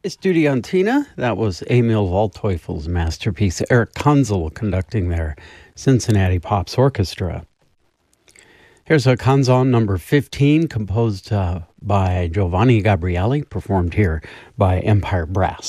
Estudiantina, that was Emil Waldteufel's masterpiece. Eric Kanzel conducting their Cincinnati Pops Orchestra. Here's a canzone number 15, composed by Giovanni Gabrieli, performed here by Empire Brass.